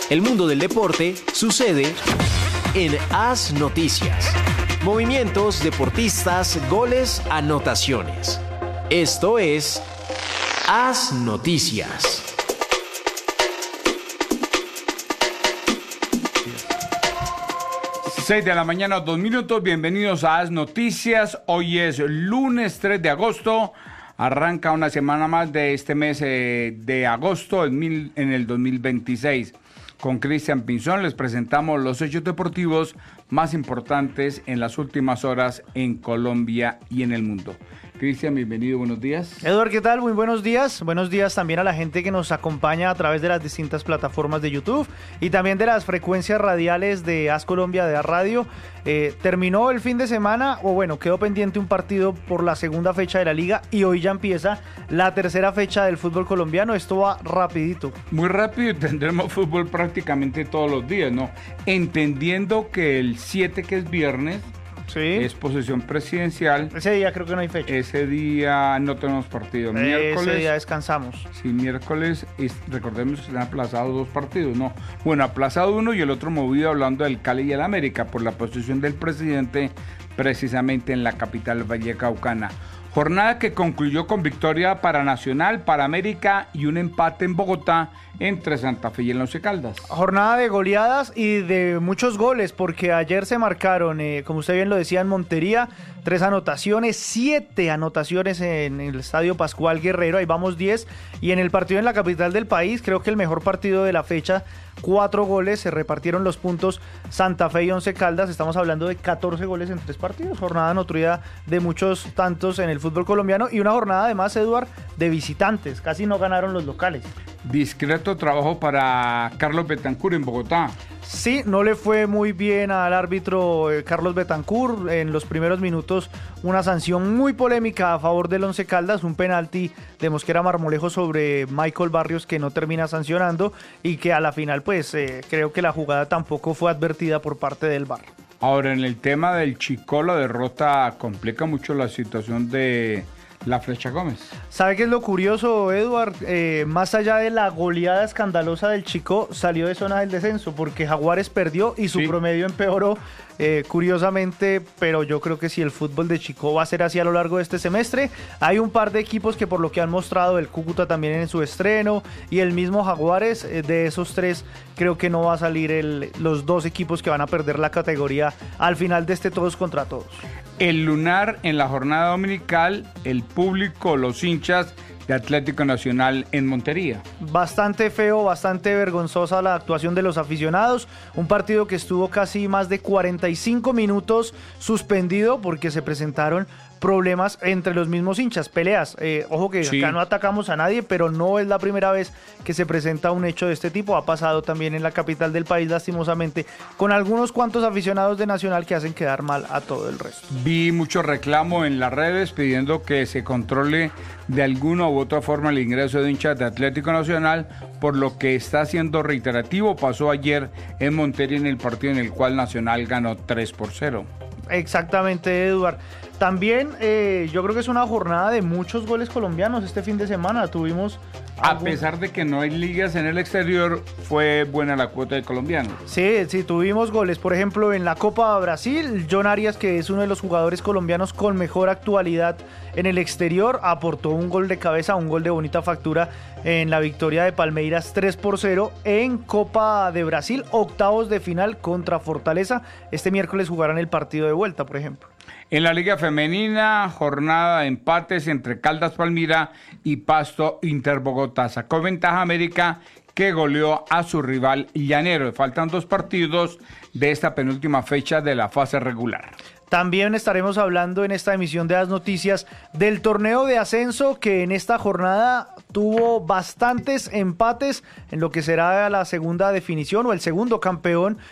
El mundo del deporte sucede en AS Noticias. Movimientos, deportistas, goles, anotaciones. Esto es AS Noticias. Seis de la mañana, 2 minutos. Bienvenidos a AS Noticias. Hoy es lunes 3 de agosto. Arranca una semana más de este mes de agosto en el 2026. Con Cristian Pinzón les presentamos los hechos deportivos más importantes en las últimas horas en Colombia y en el mundo. Cristian, bienvenido, buenos días. Eduardo, ¿qué tal? Muy buenos días. Buenos días también a la gente que nos acompaña a través de las distintas plataformas de YouTube y también de las frecuencias radiales de AS Colombia, de AS Radio. Terminó el fin de semana, quedó pendiente un partido por la segunda fecha de la liga y hoy ya empieza la tercera fecha del fútbol colombiano. Esto va rapidito. Muy rápido y tendremos fútbol prácticamente todos los días, ¿no? Entendiendo que el 7, que es viernes, sí, es posesión presidencial. Ese día creo que no hay fecha. Ese día no tenemos partido. Miércoles, ese día descansamos. Sí, miércoles, recordemos que se han aplazado 2 partidos, ¿no? Bueno, aplazado uno y el otro movido, hablando del Cali y el América, por la posesión del presidente precisamente en la capital vallecaucana. Jornada que concluyó con victoria para Nacional, para América y un empate en Bogotá entre Santa Fe y el Once Caldas. Jornada de goleadas y de muchos goles, porque ayer se marcaron, como usted bien lo decía, en Montería, 3 anotaciones, 7 anotaciones en el Estadio Pascual Guerrero, ahí vamos 10, y en el partido en la capital del país, creo que el mejor partido de la fecha, 4 goles, se repartieron los puntos Santa Fe y Once Caldas, estamos hablando de 14 goles en 3 partidos, jornada nutrida de muchos tantos en el fútbol colombiano y una jornada además, Eduard, de visitantes, casi no ganaron los locales. Discreto trabajo para Carlos Betancur en Bogotá. Sí, no le fue muy bien al árbitro Carlos Betancur. En los primeros minutos una sanción muy polémica a favor del Once Caldas, un penalti de Mosquera Marmolejo sobre Michael Barrios que no termina sancionando y que a la final creo que la jugada tampoco fue advertida por parte del VAR. Ahora, en el tema del Chico, la derrota complica mucho la situación de la Flecha Gómez. ¿Sabe qué es lo curioso, Eduard? Más allá de la goleada escandalosa del Chico, salió de zona del descenso porque Jaguares perdió y su promedio empeoró, curiosamente, pero yo creo que si el fútbol de Chico va a ser así a lo largo de este semestre, hay un par de equipos que por lo que han mostrado, el Cúcuta también en su estreno y el mismo Jaguares, de esos 3 creo que no va a salir los 2 equipos que van a perder la categoría al final de este todos contra todos. El lunar en la jornada dominical, el público, los hinchas de Atlético Nacional en Montería. Bastante feo, bastante vergonzosa la actuación de los aficionados. Un partido que estuvo casi más de 45 minutos suspendido porque se presentaron problemas entre los mismos hinchas, peleas. Ojo que acá no atacamos a nadie, pero no es la primera vez que se presenta un hecho de este tipo. Ha pasado también en la capital del país, lastimosamente, con algunos cuantos aficionados de Nacional que hacen quedar mal a todo el resto. Vi mucho reclamo en las redes pidiendo que se controle de alguna u otra forma el ingreso de hinchas de Atlético Nacional, por lo que está siendo reiterativo. Pasó ayer en Montería en el partido en el cual Nacional ganó 3-0. Exactamente, Eduard. También yo creo que es una jornada de muchos goles colombianos este fin de semana. Tuvimos... A pesar de que no hay ligas en el exterior, fue buena la cuota de colombianos. Sí, tuvimos goles. Por ejemplo, en la Copa Brasil, John Arias, que es uno de los jugadores colombianos con mejor actualidad en el exterior, aportó un gol de cabeza, un gol de bonita factura en la victoria de Palmeiras 3-0 en Copa de Brasil, octavos de final contra Fortaleza. Este miércoles jugarán el partido de vuelta, por ejemplo. En la Liga Femenina, jornada de empates entre Caldas Palmira y Pasto Inter Bogotá. Sacó ventaja América, que goleó a su rival Llanero. Faltan 2 partidos de esta penúltima fecha de la fase regular. También estaremos hablando en esta emisión de las noticias del torneo de ascenso, que en esta jornada tuvo bastantes empates en lo que será la segunda definición o el segundo campeón,